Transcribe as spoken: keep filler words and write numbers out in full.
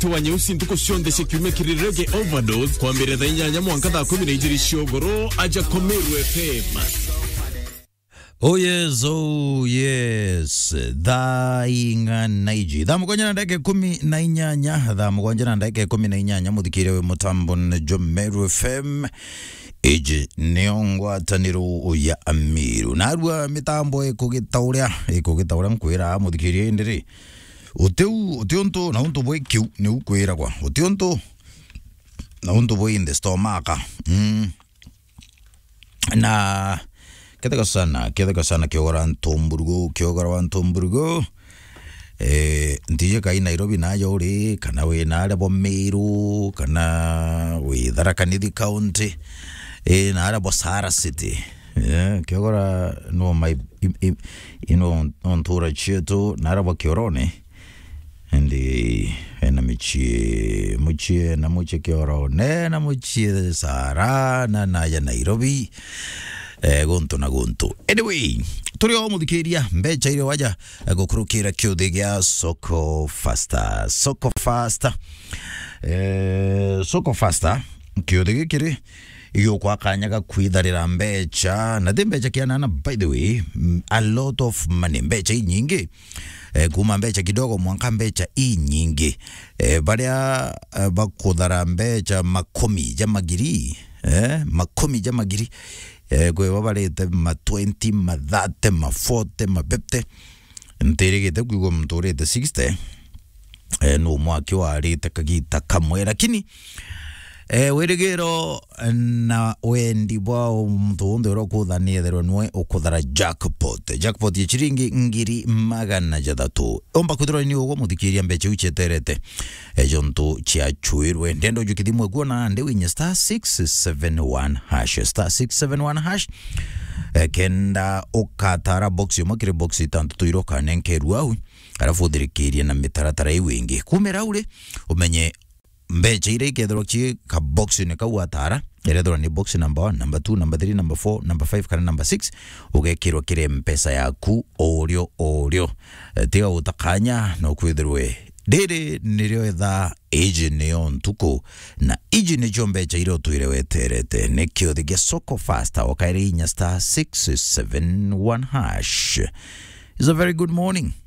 tuwa nyeusi ntuko shonde shekume kirirege overdose kwa mbere za inyanya mwanka da kumi na ijiri shiogoro aja Komeru F M. Oh yes, oh yes. Tha inga naiji. Tha mgonja na ndake kumi na inyanya. Tha mgonja na ndake kumi na inyanya. Muthikire we mutambo na Komeru F M. Eje neongwa taniru ya Amiru. Narua mitambo eko gitauria. Eko gitauria mkwira muthikire indiri. Uteu, utionto na unto boy kiu ni ukwira kwa. Utionto na unto boy in the stomach. Mm. Na Keda sana, keda sana kiogara Ntomburgo, kiogara wa Ntomburgo. Eh, ndije kai Nairobi na yori, kana we na arabo Meru, kana we Tharaka Nithi County, eh na arabo Sahara City. Yeah, kiogara no my you know on tour cheto na arabo Kiorone. Ndi ena michi muchi na muchi Kiorone na muchi Sahara na na ya Nairobi. Eh, gonto na gonto. Anyway, turi o muthikiria mbecha ile waja gukurukira kiuthigia soko faster. Soko faster. Eh, soko faster kiuthigi kiri iyo kwa kanyaga kwitharira mbecha na de mbecha kiana by the way a lot of money mbecha nyingi. Eh, kuma mbecha kidogo mwanka mbecha i nyingi. Eh, baria uh, bakuthara mbecha makomi jamagiri. Eh, makomi jamagiri. Eh, kwe wabalete ma twenty, ma thirty, ma forty, ma fifty. Nteregete kwigo mtorete sixty. Eh, no mwaki warite kagita kamwe lakini eh weregero na wendi bwa mtu onde ro kuthania thero nwe ukuthara jackpot. Jackpot ya chiringi ngiri magana jathatu. Omba kuthira ni ugo muthikiria mbecha ucheterete. E jonto chia chuirwe ndendo jukithimwe kuona ndewe nya star six seven one hash star six seven one hash. E kenda okatara box yo makire box itantu tuiroka nenkeru au arafu thirikiria na mitaratara iwingi kumera ule umenye mbecha ire ikethero chi ka box ni ka watara erethora ni box number one, number two, number three, number four, number five kana number six ugekirwa kire mpesa yaku orio orio tiga utakanya no kwithirwe dede nirio etha age neon tuko na age ne jombe cha iro tuire weterete nekio the soko faster okairi nya star six seven one hash. It's a very good morning.